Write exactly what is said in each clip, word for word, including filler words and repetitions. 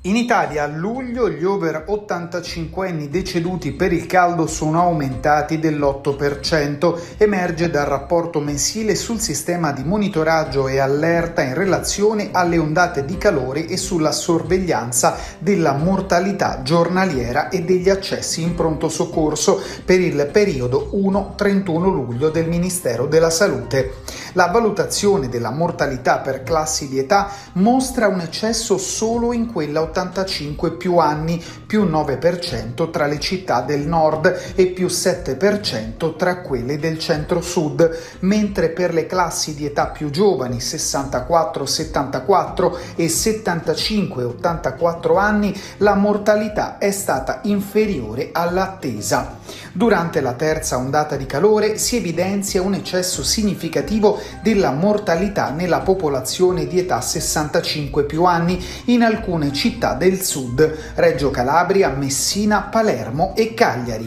In Italia a luglio gli over ottantacinquenni deceduti per il caldo sono aumentati dell'otto per cento, emerge dal rapporto mensile sul sistema di monitoraggio e allerta in relazione alle ondate di calore e sulla sorveglianza della mortalità giornaliera e degli accessi in pronto soccorso per il periodo primo trentuno luglio del Ministero della Salute. La valutazione della mortalità per classi di età mostra un eccesso solo in quella ottantacinque più anni, più nove per cento tra le città del nord e più sette per cento tra quelle del centro-sud, mentre per le classi di età più giovani, sessantaquattro settantaquattro e settantacinque ottantaquattro anni, la mortalità è stata inferiore all'attesa. Durante la terza ondata di calore si evidenzia un eccesso significativo della mortalità nella popolazione di età sessantacinque più anni in alcune città del sud, Reggio Calabria, Messina, Palermo e Cagliari.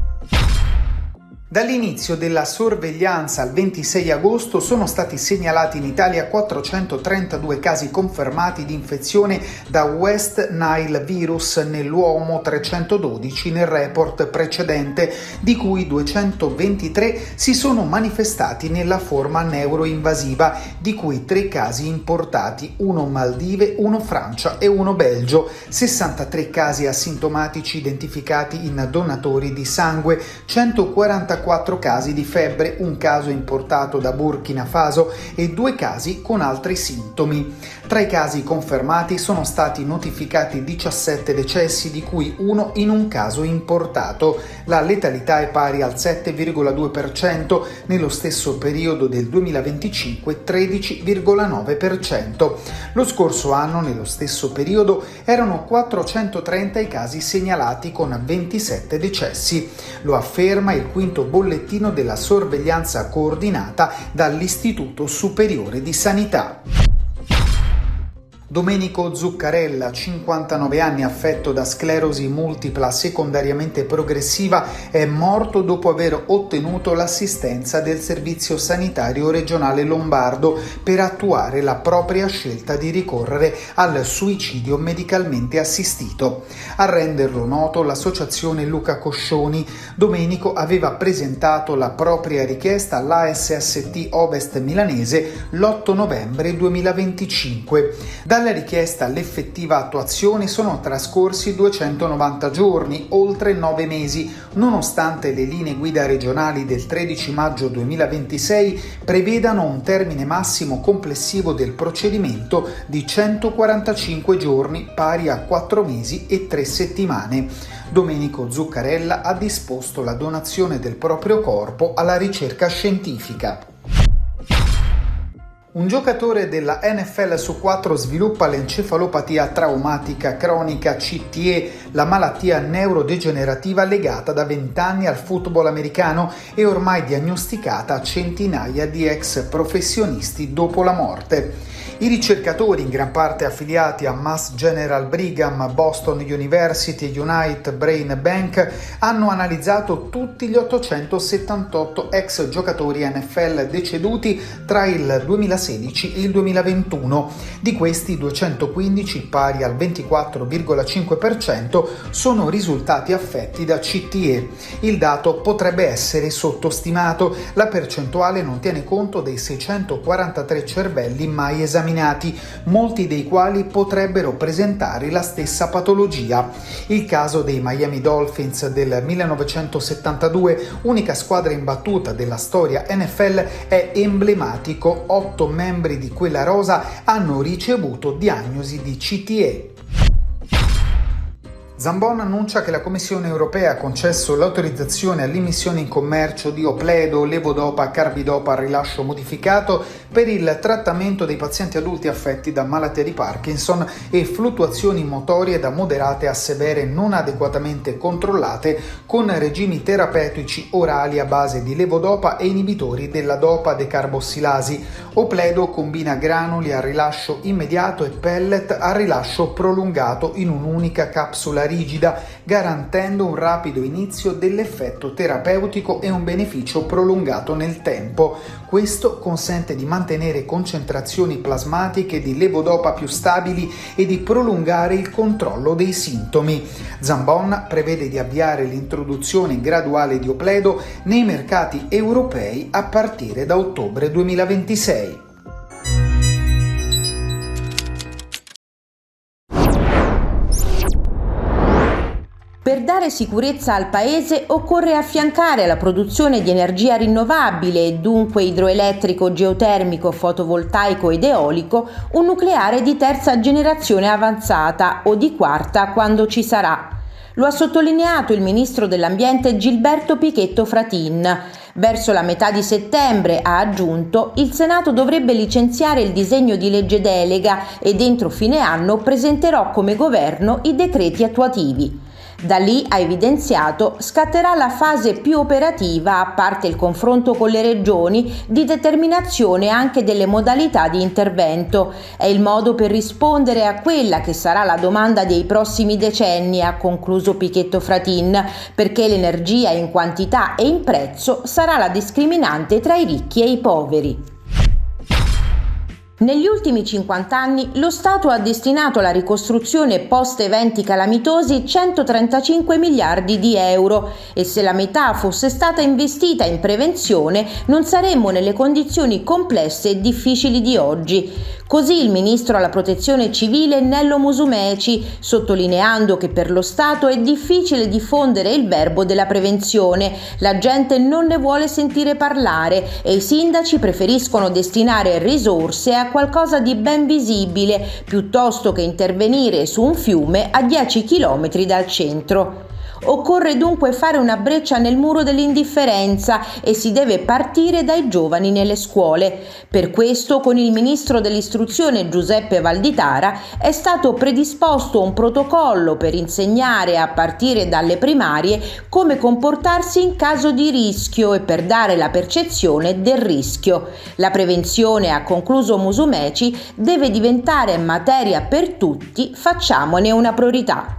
Dall'inizio della sorveglianza al ventisei agosto sono stati segnalati in Italia quattrocentotrentadue casi confermati di infezione da West Nile virus nell'uomo, trecentododici nel report precedente, di cui duecentoventitré si sono manifestati nella forma neuroinvasiva, di cui tre casi importati, uno Maldive, uno Francia e uno Belgio, sessantatré casi asintomatici identificati in donatori di sangue, centoquarantaquattro casi di febbre, un caso importato da Burkina Faso e due casi con altri sintomi. Tra i casi confermati sono stati notificati diciassette decessi, di cui uno in un caso importato. La letalità è pari al sette virgola due per cento, nello stesso periodo del duemilaventicinque tredici virgola nove per cento. Lo scorso anno, nello stesso periodo, erano quattrocentotrenta i casi segnalati con ventisette decessi. Lo afferma il quinto bollettino della sorveglianza coordinata dall'Istituto Superiore di Sanità. Domenico Zuccarella, cinquantanove anni, affetto da sclerosi multipla secondariamente progressiva, è morto dopo aver ottenuto l'assistenza del Servizio Sanitario Regionale Lombardo per attuare la propria scelta di ricorrere al suicidio medicalmente assistito. A renderlo noto l'associazione Luca Coscioni, Domenico aveva presentato la propria richiesta all'A S S T Ovest milanese l'otto novembre duemilaventicinque. Dalla richiesta all'effettiva attuazione sono trascorsi duecentonovanta giorni, oltre nove mesi, nonostante le linee guida regionali del tredici maggio duemilaventisei prevedano un termine massimo complessivo del procedimento di centoquarantacinque giorni, pari a quattro mesi e tre settimane. Domenico Zuccarella ha disposto la donazione del proprio corpo alla ricerca scientifica. Un giocatore della N F L su quattro sviluppa l'encefalopatia traumatica cronica C T E, la malattia neurodegenerativa legata da vent'anni al football americano e ormai diagnosticata a centinaia di ex professionisti dopo la morte. I ricercatori, in gran parte affiliati a Mass General Brigham, Boston University e Unite Brain Bank, hanno analizzato tutti gli ottocentosettantotto ex giocatori N F L deceduti tra il duemilasedici e il duemilaventuno. Di questi, duecentoquindici, pari al ventiquattro virgola cinque per cento, sono risultati affetti da C T E. Il dato potrebbe essere sottostimato. La percentuale non tiene conto dei seicentoquarantatré cervelli mai esaminati, molti dei quali potrebbero presentare la stessa patologia. Il caso dei Miami Dolphins del millenovecentosettantadue, unica squadra imbattuta della storia N F L, è emblematico. Otto membri di quella rosa hanno ricevuto diagnosi di C T E. Zambon annuncia che la Commissione europea ha concesso l'autorizzazione all'immissione in commercio di Opledo, levodopa carbidopa a rilascio modificato per il trattamento dei pazienti adulti affetti da malattia di Parkinson e fluttuazioni motorie da moderate a severe non adeguatamente controllate, con regimi terapeutici orali a base di levodopa e inibitori della dopa decarbossilasi. Opledo combina granuli a rilascio immediato e pellet a rilascio prolungato in un'unica capsula rigida, garantendo un rapido inizio dell'effetto terapeutico e un beneficio prolungato nel tempo. Questo consente di mantenere mantenere concentrazioni plasmatiche di levodopa più stabili e di prolungare il controllo dei sintomi. Zambon prevede di avviare l'introduzione graduale di Opledo nei mercati europei a partire da ottobre duemilaventisei. Per dare sicurezza al Paese occorre affiancare alla produzione di energia rinnovabile e dunque idroelettrico, geotermico, fotovoltaico ed eolico un nucleare di terza generazione avanzata o di quarta quando ci sarà. Lo ha sottolineato il ministro dell'Ambiente Gilberto Pichetto Fratin. Verso la metà di settembre, ha aggiunto, il Senato dovrebbe licenziare il disegno di legge delega ed entro fine anno presenterò come governo i decreti attuativi. Da lì, ha evidenziato, scatterà la fase più operativa, a parte il confronto con le regioni, di determinazione anche delle modalità di intervento. È il modo per rispondere a quella che sarà la domanda dei prossimi decenni, ha concluso Pichetto Fratin, perché l'energia in quantità e in prezzo sarà la discriminante tra i ricchi e i poveri. Negli ultimi cinquanta anni lo Stato ha destinato alla ricostruzione post-eventi calamitosi centotrentacinque miliardi di euro e se la metà fosse stata investita in prevenzione non saremmo nelle condizioni complesse e difficili di oggi. Così il ministro alla protezione civile Nello Musumeci, sottolineando che per lo Stato è difficile diffondere il verbo della prevenzione, la gente non ne vuole sentire parlare e i sindaci preferiscono destinare risorse a qualcosa di ben visibile piuttosto che intervenire su un fiume a dieci chilometri dal centro. Occorre dunque fare una breccia nel muro dell'indifferenza e si deve partire dai giovani nelle scuole. Per questo, con il ministro dell'istruzione Giuseppe Valditara è stato predisposto un protocollo per insegnare a partire dalle primarie come comportarsi in caso di rischio e per dare la percezione del rischio. La prevenzione, ha concluso Musumeci, deve diventare materia per tutti, facciamone una priorità.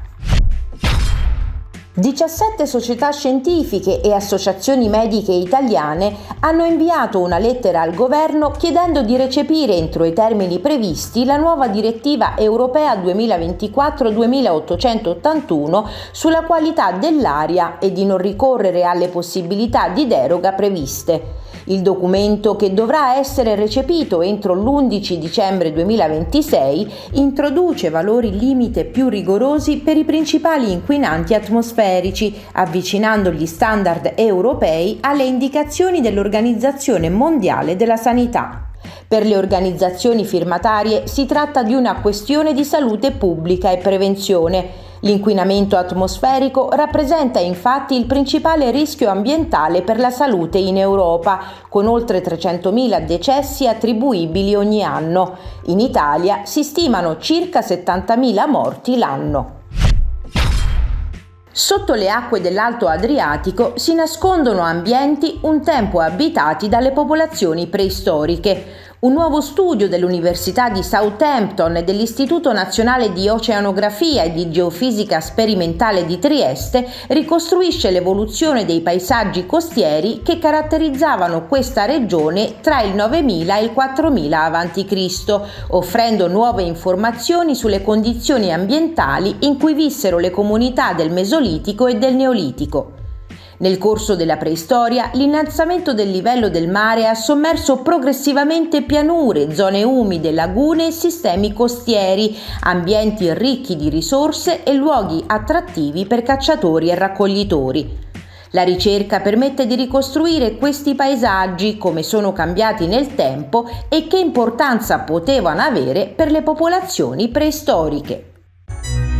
diciassette società scientifiche e associazioni mediche italiane hanno inviato una lettera al governo chiedendo di recepire entro i termini previsti la nuova direttiva europea duemilaventiquattro duemilaottocentottantuno sulla qualità dell'aria e di non ricorrere alle possibilità di deroga previste. Il documento, che dovrà essere recepito entro l'undici dicembre duemilaventisei, introduce valori limite più rigorosi per i principali inquinanti atmosferici, avvicinando gli standard europei alle indicazioni dell'Organizzazione Mondiale della Sanità. Per le organizzazioni firmatarie si tratta di una questione di salute pubblica e prevenzione. L'inquinamento atmosferico rappresenta infatti il principale rischio ambientale per la salute in Europa, con oltre trecentomila decessi attribuibili ogni anno. In Italia si stimano circa settantamila morti l'anno. Sotto le acque dell'Alto Adriatico si nascondono ambienti un tempo abitati dalle popolazioni preistoriche. Un nuovo studio dell'Università di Southampton e dell'Istituto Nazionale di Oceanografia e di Geofisica Sperimentale di Trieste ricostruisce l'evoluzione dei paesaggi costieri che caratterizzavano questa regione tra il novemila e il quattromila avanti Cristo, offrendo nuove informazioni sulle condizioni ambientali in cui vissero le comunità del Mesolitico e del Neolitico. Nel corso della preistoria, l'innalzamento del livello del mare ha sommerso progressivamente pianure, zone umide, lagune e sistemi costieri, ambienti ricchi di risorse e luoghi attrattivi per cacciatori e raccoglitori. La ricerca permette di ricostruire questi paesaggi, come sono cambiati nel tempo e che importanza potevano avere per le popolazioni preistoriche.